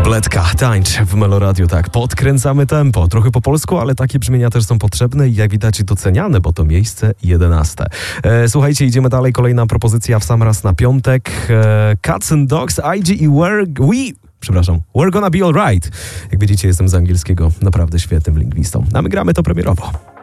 Tabletka, tańcz w Meloradiu, tak. Podkręcamy tempo. Trochę po polsku, ale takie brzmienia też są potrzebne i jak widać doceniane, bo to miejsce 11. Słuchajcie, idziemy dalej. Kolejna propozycja w sam raz na piątek. Cats and Dogs, IG i We're Gonna Be Alright. Jak widzicie, jestem z angielskiego naprawdę świetnym lingwistą. A my gramy to premierowo.